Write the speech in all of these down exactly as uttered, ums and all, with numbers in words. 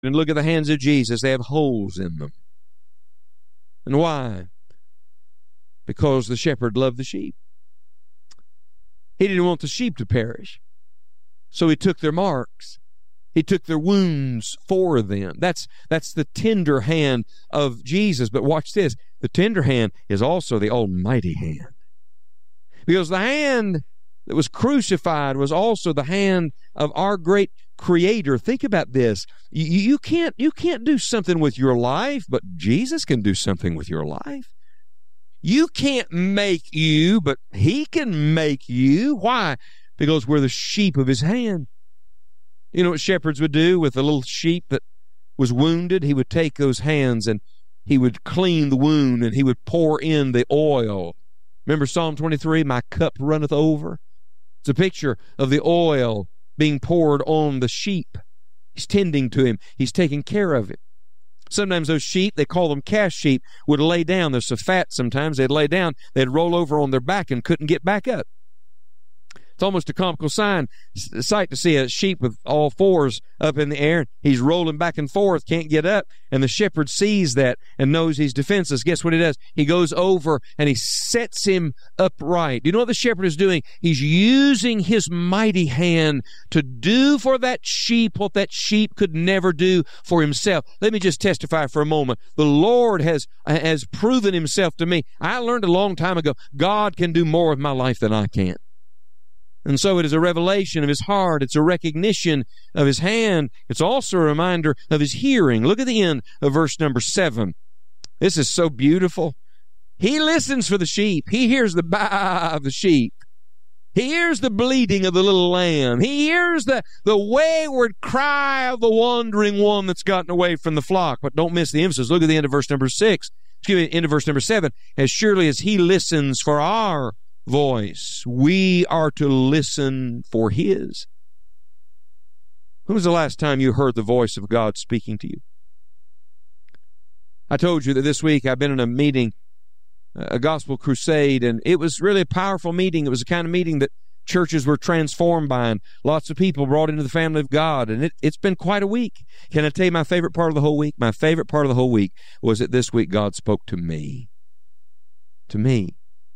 And look at the hands of Jesus. They have holes in them. And why? Because the shepherd loved the sheep. He didn't want the sheep to perish. So he took their marks. He took their wounds for them. That's, that's the tender hand of Jesus. But watch this. The tender hand is also the almighty hand. Because the hand that was crucified was also the hand of our great Creator. Think about this. You, you, can't, you can't do something with your life, but Jesus can do something with your life. You can't make you, but He can make you. Why? Because we're the sheep of His hand. You know what shepherds would do with a little sheep that was wounded? He would take those hands and he would clean the wound and he would pour in the oil. Remember Psalm twenty-three, my cup runneth over? It's a picture of the oil being poured on the sheep. He's tending to him. He's taking care of it. Sometimes those sheep, they call them calf sheep, would lay down. They're so fat sometimes, they'd lay down, they'd roll over on their back and couldn't get back up. It's almost a comical sign, sight to see a sheep with all fours up in the air. He's rolling back and forth, can't get up, and the shepherd sees that and knows he's defenseless. Guess what he does? He goes over and he sets him upright. Do you know what the shepherd is doing? He's using his mighty hand to do for that sheep what that sheep could never do for himself. Let me just testify for a moment. The Lord has, has proven Himself to me. I learned a long time ago, God can do more with my life than I can. And so it is a revelation of His heart. It's a recognition of His hand. It's also a reminder of His hearing. Look at the end of verse number seven. This is so beautiful. He listens for the sheep. He hears the baa of the sheep. He hears the bleating of the little lamb. He hears the, the wayward cry of the wandering one that's gotten away from the flock. But don't miss the emphasis. Look at the end of verse number six. Excuse me, end of verse number seven. As surely as He listens for our voice, we are to listen for His. When was the last time you heard the voice of God speaking to you? I told you that this week I've been in a meeting, a gospel crusade, and it was really a powerful meeting. It was the kind of meeting that churches were transformed by, and lots of people brought into the family of God, and it, it's been quite a week. Can I tell you my favorite part of the whole week? My favorite part of the whole week was that this week God spoke to me. To me.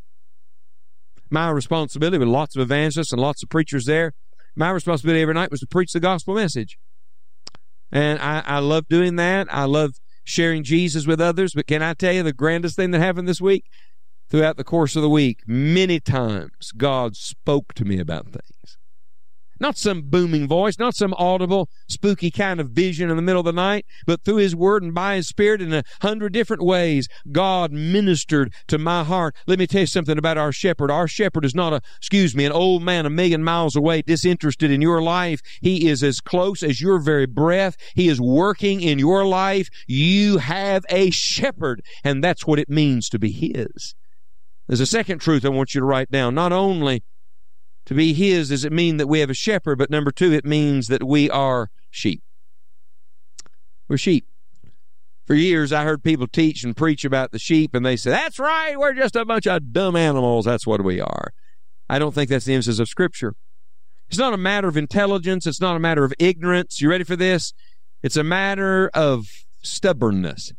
My responsibility, with lots of evangelists and lots of preachers there, my responsibility every night was to preach the gospel message. And I, I love doing that. I love sharing Jesus with others. But can I tell you the grandest thing that happened this week? Throughout the course of the week, many times God spoke to me about things. Not some booming voice, not some audible, spooky kind of vision in the middle of the night, but through His Word and by His Spirit in a hundred different ways, God ministered to my heart. Let me tell you something about our shepherd. Our shepherd is not a, excuse me, an old man a million miles away, disinterested in your life. He is as close as your very breath. He is working in your life. You have a shepherd, and that's what it means to be His. There's a second truth I want you to write down. Not only to be His does it mean that we have a shepherd, but number two, it means that we are sheep. We're sheep. For years, I heard people teach and preach about the sheep, and they say, that's right, we're just a bunch of dumb animals. That's what we are. I don't think that's the emphasis of Scripture. It's not a matter of intelligence. It's not a matter of ignorance. You ready for this? It's a matter of stubbornness.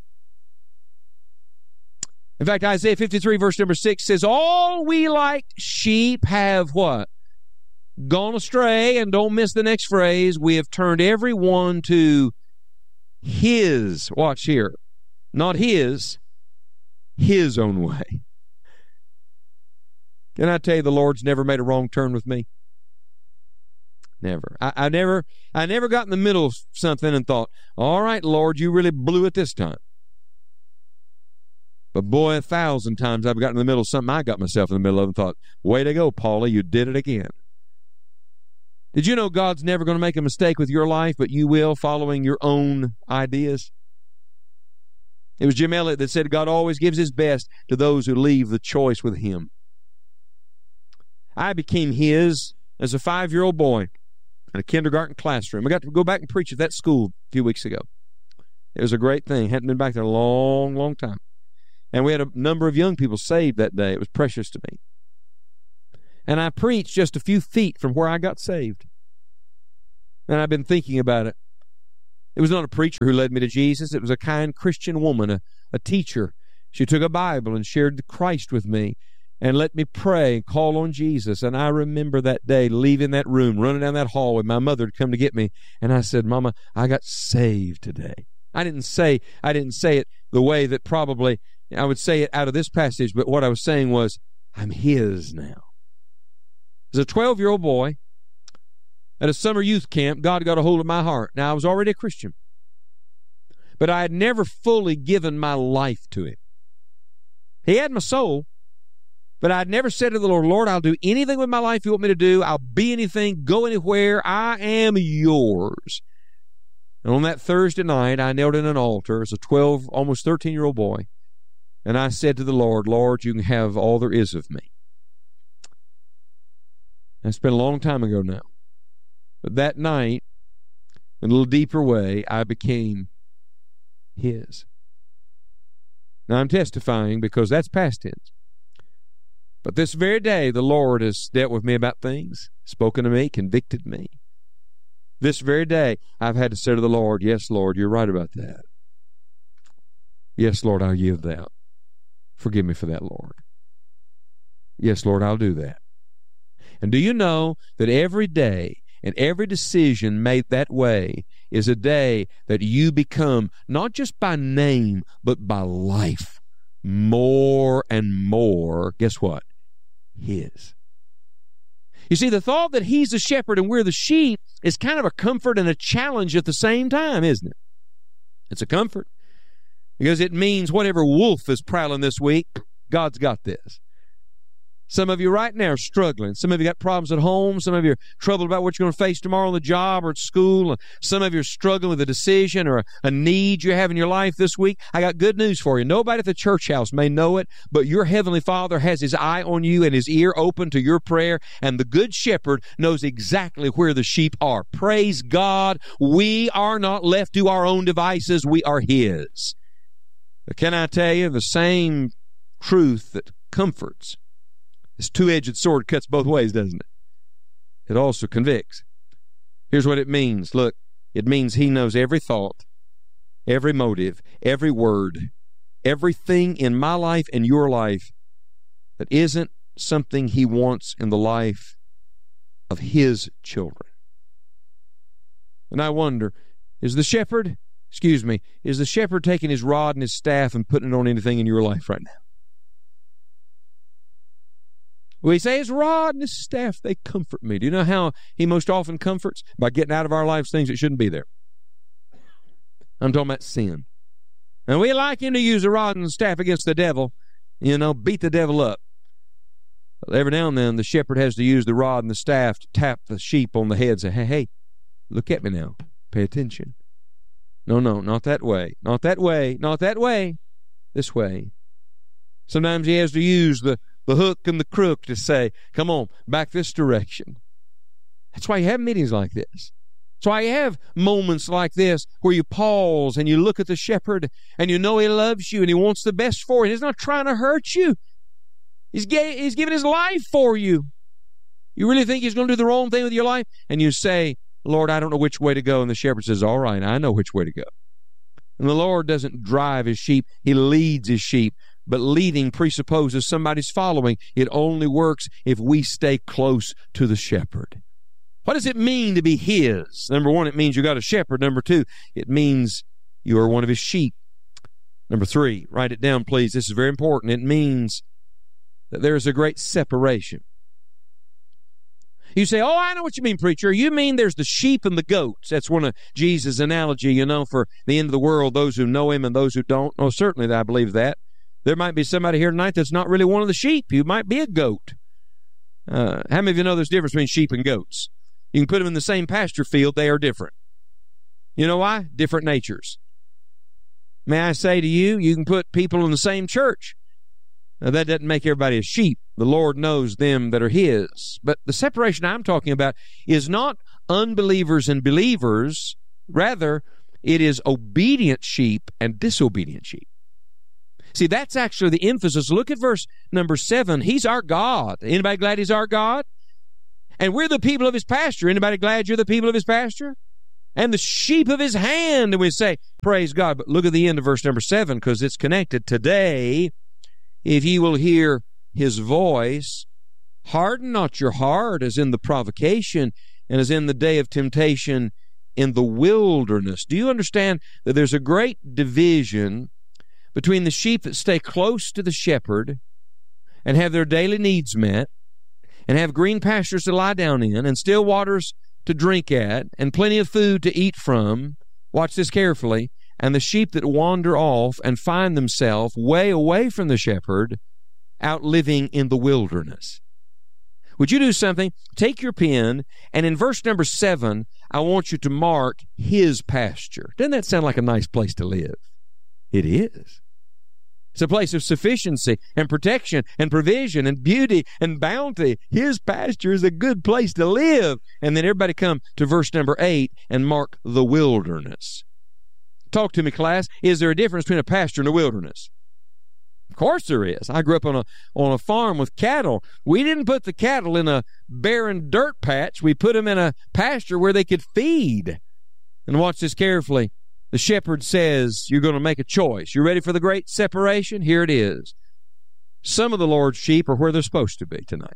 In fact, Isaiah fifty-three, verse number six says, all we like sheep have what? Gone astray, and don't miss the next phrase, we have turned every one to his, watch here, not his, his own way. Can I tell you the Lord's never made a wrong turn with me? Never. I, I never I never got in the middle of something and thought, all right, Lord, you really blew it this time. But boy, a thousand times I've gotten in the middle of something I got myself in the middle of and thought, way to go, Paula, you did it again. Did you know God's never going to make a mistake with your life, but you will, following your own ideas? It was Jim Elliot that said God always gives His best to those who leave the choice with Him. I became His as a five-year-old boy in a kindergarten classroom. I got to go back and preach at that school a few weeks ago. It was a great thing. Hadn't been back there a long, long time. And we had a number of young people saved that day. It was precious to me. And I preached just a few feet from where I got saved. And I've been thinking about it. It was not a preacher who led me to Jesus. It was a kind Christian woman, a, a teacher. She took a Bible and shared Christ with me and let me pray and call on Jesus. And I remember that day leaving that room, running down that hall with my mother to come to get me. And I said, Mama, I got saved today. I didn't say, I didn't say it the way that probably I would say it out of this passage, but what I was saying was, I'm His now. As a twelve-year-old boy at a summer youth camp, God got a hold of my heart. Now, I was already a Christian, but I had never fully given my life to Him. He had my soul, but I'd never said to the Lord, Lord, I'll do anything with my life you want me to do. I'll be anything, go anywhere. I am yours. And on that Thursday night, I knelt in an altar as a twelve, almost thirteen-year-old boy, and I said to the Lord, Lord, you can have all there is of me. That's been a long time ago now. But that night, in a little deeper way, I became His. Now I'm testifying because that's past tense. But this very day, the Lord has dealt with me about things, spoken to me, convicted me. This very day, I've had to say to the Lord, yes, Lord, you're right about that. Yes, Lord, I'll give that. Forgive me for that, Lord. Yes, Lord, I'll do that. And do you know that every day and every decision made that way is a day that you become, not just by name, but by life, more and more, guess what? His. You see, the thought that He's the shepherd and we're the sheep is kind of a comfort and a challenge at the same time, isn't it? It's a comfort because it means whatever wolf is prowling this week, God's got this. Some of you right now are struggling. Some of you got problems at home. Some of you are troubled about what you're going to face tomorrow on the job or at school. Some of you are struggling with a decision or a, a need you have in your life this week. I got good news for you. Nobody at the church house may know it, but your Heavenly Father has His eye on you and His ear open to your prayer, and the Good Shepherd knows exactly where the sheep are. Praise God. We are not left to our own devices. We are His. But can I tell you, the same truth that comforts, this two-edged sword cuts both ways, doesn't it? It also convicts. Here's what it means. Look, it means He knows every thought, every motive, every word, everything in my life and your life that isn't something He wants in the life of His children. And I wonder, is the shepherd, excuse me, is the shepherd taking his rod and his staff and putting it on anything in your life right now? We say his rod and his staff, they comfort me. Do you know how He most often comforts? By getting out of our lives things that shouldn't be there. I'm talking about sin. And we like Him to use the rod and the staff against the devil, you know, beat the devil up. But every now and then the shepherd has to use the rod and the staff to tap the sheep on the head and say, hey, hey, look at me now. Pay attention. No, no, not that way. Not that way. Not that way. This way. Sometimes He has to use the the hook and the crook to say, come on, back this direction. That's why you have meetings like this. That's why you have moments like this where you pause and you look at the shepherd and you know He loves you and He wants the best for you. He's not trying to hurt you. He's, ga- he's given His life for you. You really think He's going to do the wrong thing with your life? And you say, Lord, I don't know which way to go. And the shepherd says, all right, I know which way to go. And the Lord doesn't drive His sheep. He leads His sheep. But leading presupposes somebody's following. It only works if we stay close to the shepherd. What does it mean to be His? Number one, it means you got a shepherd. Number two, it means you are one of His sheep. Number three, write it down, please. This is very important. It means that there is a great separation. You say, oh, I know what you mean, preacher. You mean there's the sheep and the goats. That's one of Jesus' analogy, you know, for the end of the world, those who know Him and those who don't. Oh, certainly I believe that. There might be somebody here tonight that's not really one of the sheep. You might be a goat. Uh, how many of you know there's a difference between sheep and goats? You can put them in the same pasture field. They are different. You know why? Different natures. May I say to you, you can put people in the same church. Now, that doesn't make everybody a sheep. The Lord knows them that are His. But the separation I'm talking about is not unbelievers and believers. Rather, it is obedient sheep and disobedient sheep. See, that's actually the emphasis. Look at verse number seven. He's our God. Anybody glad He's our God? And we're the people of His pasture. Anybody glad you're the people of His pasture? and the sheep of his hand. And we say, praise God. But look at the end of verse number seven, because it's connected. Today, if ye will hear his voice, harden not your heart as in the provocation and as in the day of temptation in the wilderness. Do you understand that there's a great division between the sheep that stay close to the shepherd and have their daily needs met and have green pastures to lie down in and still waters to drink at and plenty of food to eat from? Watch this carefully. And the sheep that wander off and find themselves way away from the shepherd, out living in the wilderness. Would you do something? Take your pen, and in verse number seven, I want you to mark his pasture. Doesn't that sound like a nice place to live? It is. It's a place of sufficiency and protection and provision and beauty and bounty. His pasture is a good place to live. And then everybody come to verse number eight and mark the wilderness. Talk to me, class. Is there a difference between a pasture and a wilderness? Of course there is. I grew up on a on a farm with cattle. We didn't put the cattle in a barren dirt patch. We put them in a pasture where they could feed. And watch this carefully. The shepherd says you're going to make a choice. You ready for the great separation? Here it is. Some of the Lord's sheep are where they're supposed to be tonight.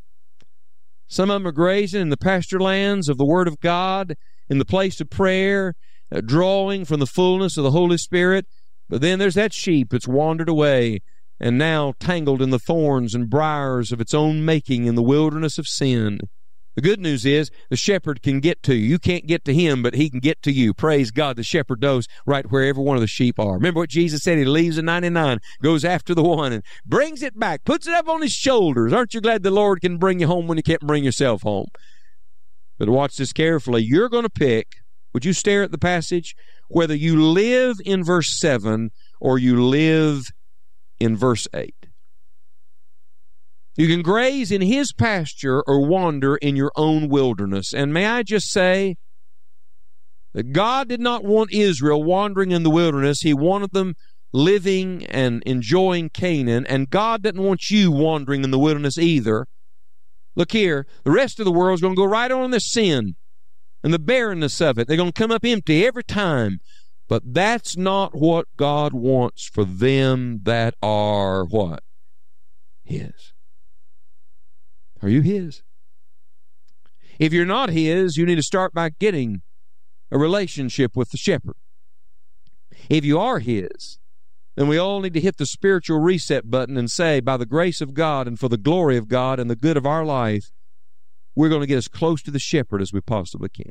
Some of them are grazing in the pasture lands of the Word of God, in the place of prayer, uh, drawing from the fullness of the Holy Spirit. But then there's that sheep that's wandered away and now tangled in the thorns and briars of its own making in the wilderness of sin. The good news is the shepherd can get to you. You can't get to him, but he can get to you. Praise God, the shepherd knows right where every one of the sheep are. Remember what Jesus said? He leaves the ninety-nine, goes after the one, and brings it back, puts it up on his shoulders. Aren't you glad the Lord can bring you home when you can't bring yourself home? But watch this carefully. You're going to pick, would you stare at the passage, whether you live in verse seven or you live in verse eight. You can graze in his pasture or wander in your own wilderness. And may I just say that God did not want Israel wandering in the wilderness. He wanted them living and enjoying Canaan. And God didn't want you wandering in the wilderness either. Look here, the rest of the world is going to go right on in the sin and the barrenness of it. They're going to come up empty every time. But that's not what God wants for them that are what? His. Are you his? If you're not his, you need to start by getting a relationship with the shepherd. If you are his, then we all need to hit the spiritual reset button and say, by the grace of God and for the glory of God and the good of our life, we're going to get as close to the shepherd as we possibly can.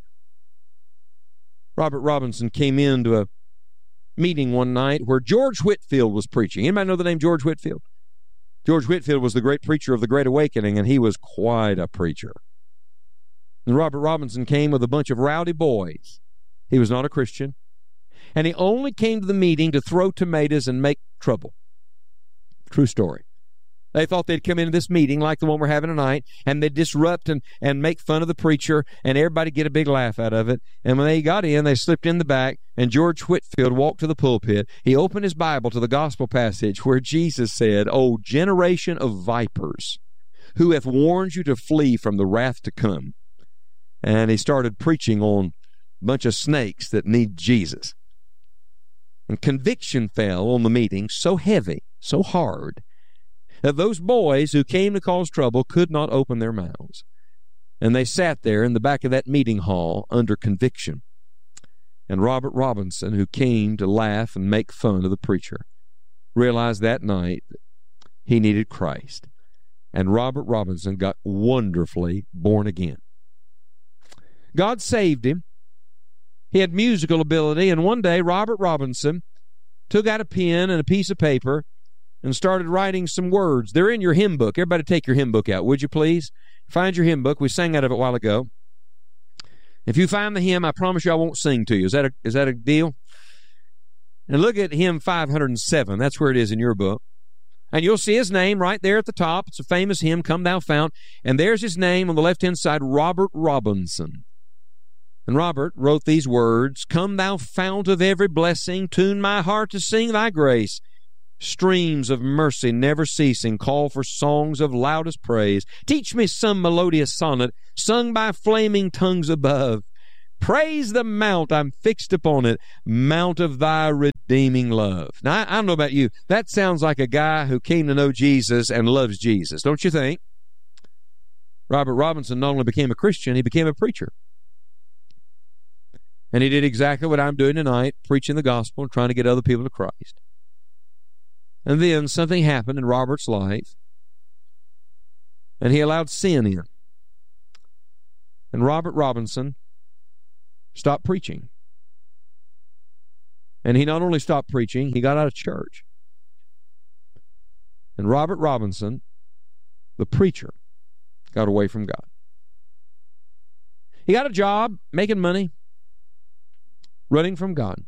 Robert Robinson came into a meeting one night where George Whitefield was preaching. Anybody know the name George Whitefield? George Whitefield was the great preacher of the Great Awakening, and he was quite a preacher. And Robert Robinson came with a bunch of rowdy boys. He was not a Christian. And he only came to the meeting to throw tomatoes and make trouble. True story. They thought they'd come into this meeting like the one we're having tonight, and they'd disrupt and, and make fun of the preacher, and everybody get a big laugh out of it. And when they got in, they slipped in the back, and George Whitefield walked to the pulpit. He opened his Bible to the gospel passage where Jesus said, "O generation of vipers, who hath warned you to flee from the wrath to come?" And he started preaching on a bunch of snakes that need Jesus. And conviction fell on the meeting so heavy, so hard, that those boys who came to cause trouble could not open their mouths. And they sat there in the back of that meeting hall under conviction. And Robert Robinson, who came to laugh and make fun of the preacher, realized that night that he needed Christ. And Robert Robinson got wonderfully born again. God saved him. He had musical ability, and one day Robert Robinson took out a pen and a piece of paper and started writing some words. They're in your hymn book. Everybody take your hymn book out, would you please? Find your hymn book. We sang out of it a while ago. If you find the hymn, I promise you I won't sing to you. Is that a, is that a deal? And look at hymn five hundred seven. That's where it is in your book. And you'll see his name right there at the top. It's a famous hymn, Come Thou Fount. And there's his name on the left-hand side, Robert Robinson. And Robert wrote these words, "Come thou fount of every blessing, tune my heart to sing thy grace. Streams of mercy never ceasing, call for songs of loudest praise. Teach me some melodious sonnet, sung by flaming tongues above. Praise the mount, I'm fixed upon it, mount of thy redeeming love. Now, I, I don't know about you. That sounds like a guy who came to know Jesus and loves Jesus, don't you think? Robert Robinson not only became a Christian, he became a preacher. And he did exactly what I'm doing tonight, preaching the gospel and trying to get other people to Christ. And then something happened in Robert's life, and he allowed sin in. And Robert Robinson stopped preaching. And he not only stopped preaching, he got out of church. And Robert Robinson, the preacher, got away from God. He got a job, making money, running from God.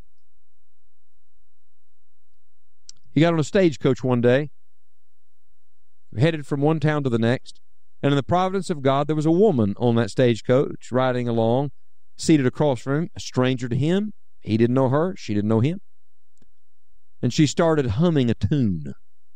He got on a stagecoach one day, headed from one town to the next, and in the providence of God, there was a woman on that stagecoach riding along, seated across from him, a stranger to him. He didn't know her, she didn't know him. And she started humming a tune.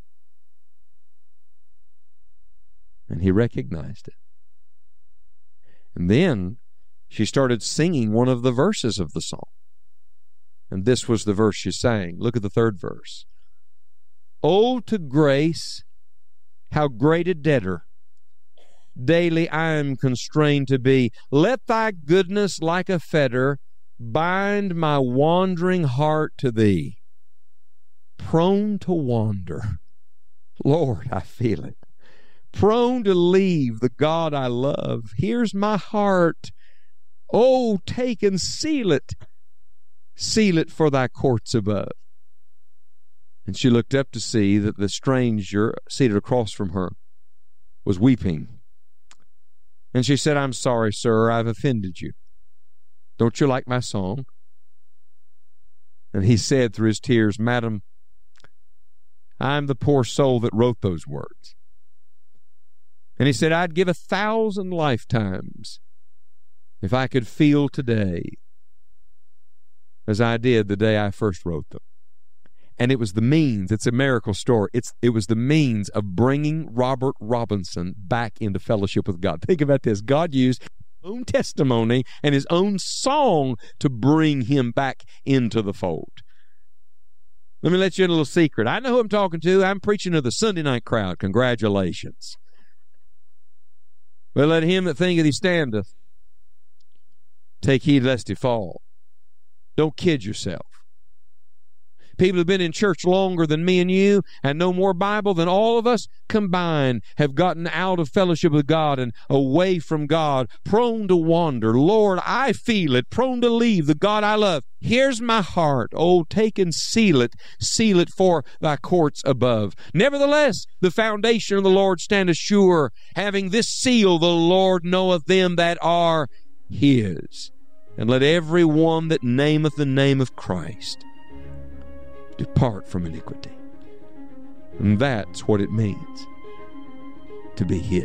And he recognized it. And then she started singing one of the verses of the song. And this was the verse she sang. Look at the third verse. Oh, to grace, how great a debtor daily I am constrained to be. Let thy goodness like a fetter bind my wandering heart to thee. Prone to wander. Lord, I feel it. Prone to leave the God I love. Here's my heart. Oh, take and seal it. Seal it for thy courts above. And she looked up to see that the stranger seated across from her was weeping. And she said, I'm sorry, sir, I've offended you. Don't you like my song? And he said through his tears, Madam, I'm the poor soul that wrote those words. And he said, I'd give a thousand lifetimes if I could feel today as I did the day I first wrote them. And it was the means, it's a miracle story, it's it was the means of bringing Robert Robinson back into fellowship with God. Think about this. God used his own testimony and his own song to bring him back into the fold. Let me let you in a little secret. I know who I'm talking to. I'm preaching to the Sunday night crowd. Congratulations. But let him that thinketh he standeth take heed lest he fall. Don't kid yourself. People who've been in church longer than me and you and know more Bible than all of us combined have gotten out of fellowship with God and away from God, prone to wander. Lord, I feel it, prone to leave the God I love. Here's my heart. Oh, take and seal it. Seal it for thy courts above. Nevertheless, the foundation of the Lord standeth sure. Having this seal, the Lord knoweth them that are his. And let every one that nameth the name of Christ depart from iniquity. And that's what it means to be his.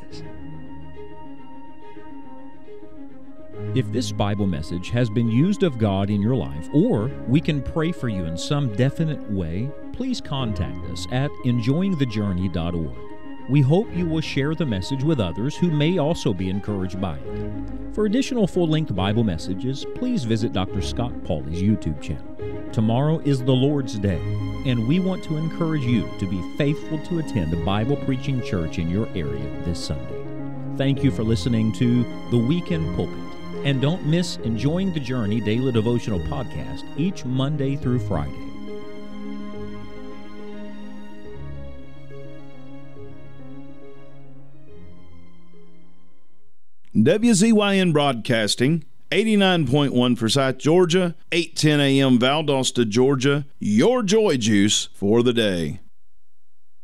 If this Bible message has been used of God in your life, or we can pray for you in some definite way, please contact us at enjoying the journey dot org. We hope you will share the message with others who may also be encouraged by it. For additional full-length Bible messages, please visit Doctor Scott Pauley's YouTube channel. Tomorrow is the Lord's Day, and we want to encourage you to be faithful to attend a Bible-preaching church in your area this Sunday. Thank you for listening to The Weekend Pulpit, and don't miss Enjoying the Journey Daily Devotional Podcast each Monday through Friday. W Z Y N Broadcasting, eighty-nine point one Forsyth, Georgia, eight ten a.m. Valdosta, Georgia, your joy juice for the day.